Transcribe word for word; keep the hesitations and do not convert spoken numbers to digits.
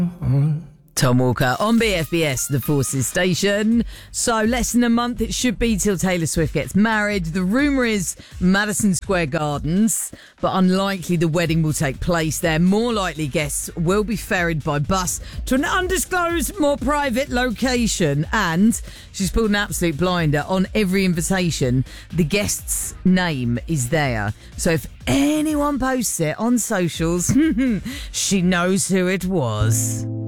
Tom Walker on B F B S, the Forces station. So less than a month it should be till Taylor Swift gets married. The rumour is Madison Square Gardens, but unlikely the wedding will take place there. More likely guests will be ferried by bus to an undisclosed, more private location. And she's pulled an absolute blinder. On every invitation, the guest's name is there. So if anyone posts it on socials, she knows who it was.